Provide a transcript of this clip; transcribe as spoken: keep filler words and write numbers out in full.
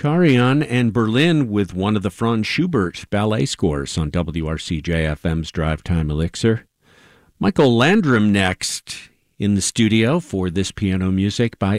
Karajan and Berlin with one of the Franz Schubert ballet scores on W R C J F M's Drive Time Elixir. Michael Landrum next in the studio for this piano music by